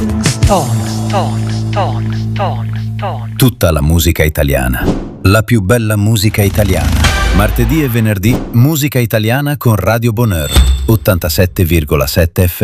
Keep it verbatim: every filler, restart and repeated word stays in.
Ton, ton, ton, ton, ton. Tutta la musica italiana. La più bella musica italiana. Martedì e venerdì, musica italiana con Radio Bonheur. ottantasette virgola sette F